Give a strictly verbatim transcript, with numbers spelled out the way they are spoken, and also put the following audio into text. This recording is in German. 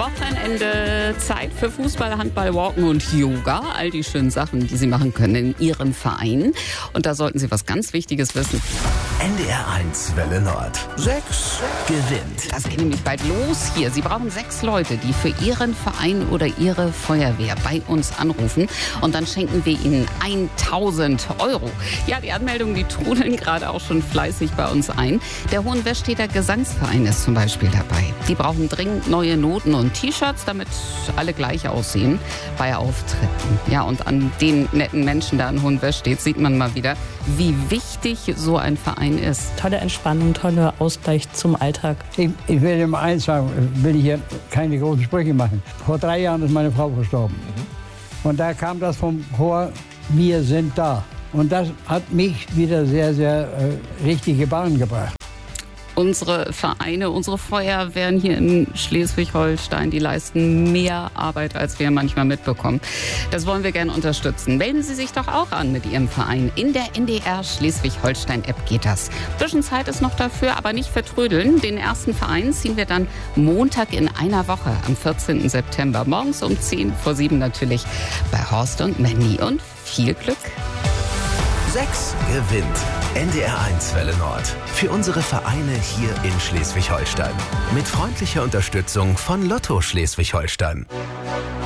Wochenende, Zeit für Fußball, Handball, Walken und Yoga. All die schönen Sachen, die Sie machen können in Ihrem Verein. Und da sollten Sie was ganz Wichtiges wissen. N D R eins Welle Nord. Sechs gewinnt. Das geht nämlich bald los hier. Sie brauchen sechs Leute, die für Ihren Verein oder Ihre Feuerwehr bei uns anrufen. Und dann schenken wir Ihnen tausend Euro. Ja, die Anmeldungen, die trudeln gerade auch schon fleißig bei uns ein. Der Hohenwesteter Gesangsverein ist zum Beispiel dabei. Die brauchen dringend neue Noten und T-Shirts, damit alle gleich aussehen bei Auftritten. Ja, und an den netten Menschen da in Hohenwestedt sieht man mal wieder, wie wichtig so ein Verein ist. Tolle Entspannung, toller Ausgleich zum Alltag. Ich, ich will immer eins sagen, will ich hier keine großen Sprüche machen. Vor drei Jahren ist meine Frau verstorben. Mhm. Und da kam das vom Chor, wir sind da. Und das hat mich wieder sehr, sehr äh, richtige Bahn gebracht. Unsere Vereine, unsere Feuerwehren hier in Schleswig-Holstein, die leisten mehr Arbeit, als wir manchmal mitbekommen. Das wollen wir gerne unterstützen. Melden Sie sich doch auch an mit Ihrem Verein. In der N D R Schleswig-Holstein-App geht das. Ein bisschen Zeit ist noch dafür, aber nicht vertrödeln. Den ersten Verein ziehen wir dann Montag in einer Woche, am vierzehnten September. Morgens um zehn vor sieben natürlich bei Horst und Mandy. Und viel Glück! Sechs gewinnt. N D R eins Welle Nord. Für unsere Vereine hier in Schleswig-Holstein. Mit freundlicher Unterstützung von Lotto Schleswig-Holstein.